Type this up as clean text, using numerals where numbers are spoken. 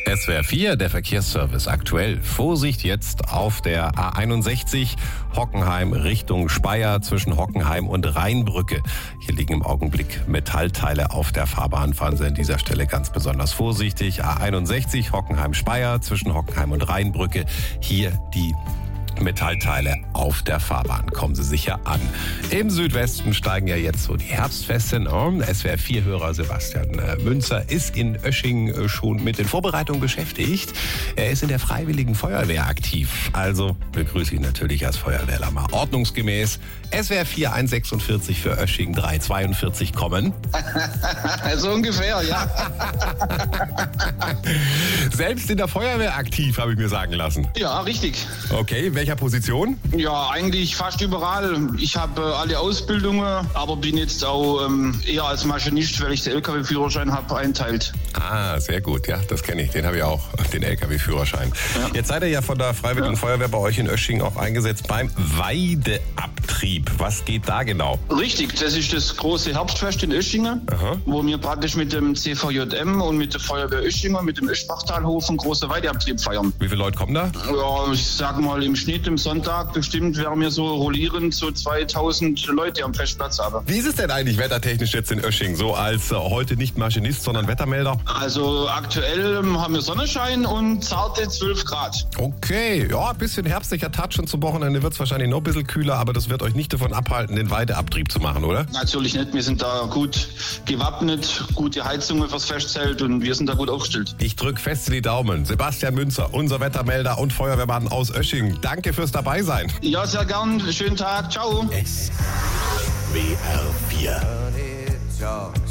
SWR 4, der Verkehrsservice aktuell. Vorsicht jetzt auf der A61 Hockenheim Richtung Speyer zwischen Hockenheim und Rheinbrücke. Hier liegen im Augenblick Metallteile auf der Fahrbahn. Fahren Sie an dieser Stelle ganz besonders vorsichtig. A61 Hockenheim-Speyer zwischen Hockenheim und Rheinbrücke. Hier die Metallteile auf der Fahrbahn. Kommen Sie sicher an. Im Südwesten steigen ja jetzt so die Herbstfeste. SWR 4-Hörer Sebastian Münzer ist in Oesching schon mit den Vorbereitungen beschäftigt. Er ist in der Freiwilligen Feuerwehr aktiv. Also begrüße ich natürlich als Feuerwehrler mal ordnungsgemäß. SWR 4 146 für Oesching 342 kommen. So ungefähr, ja. Selbst in der Feuerwehr aktiv, habe ich mir sagen lassen. Ja, richtig. Okay, welcher Position? Ja, eigentlich fast überall. Ich habe alle Ausbildungen, aber bin jetzt auch eher als Maschinist, weil ich den LKW-Führerschein habe, einteilt. Ah, sehr gut. Ja, das kenne ich. Den habe ich auch, den LKW-Führerschein. Ja. Jetzt seid ihr ja von der Freiwilligen Feuerwehr bei euch in Oesching auch eingesetzt beim Weideabtrieb. Was geht da genau? Richtig, das ist das große Herbstfest in Oeschingen, wo wir praktisch mit dem CVJM und mit der Feuerwehr Oeschingen, mit dem Öschbachtalhof einen großen Weideabtrieb feiern. Wie viele Leute kommen da? Ja, ich sag mal im Schnitt im Sonntag bestimmt werden wir so rollierend so 2000 Leute am Festplatz haben. Wie ist es denn eigentlich wettertechnisch jetzt in Oesching, so als heute nicht Maschinist, sondern Wettermelder? Also aktuell haben wir Sonnenschein und zarte 12 Grad. Okay, ja, ein bisschen herbstlicher Touch und zum Wochenende wird es wahrscheinlich noch ein bisschen kühler, aber das wird euch nicht davon abhalten, den Weideabtrieb zu machen, oder? Natürlich nicht, wir sind da gut gewappnet, gute Heizungen fürs Festzelt und wir sind da gut aufgestellt. Ich drücke fest die Daumen. Sebastian Münzer, unser Wettermelder und Feuerwehrmann aus Oesching. Danke fürs Dabeisein. Ja, sehr gern. Schönen Tag. Ciao. SWR 4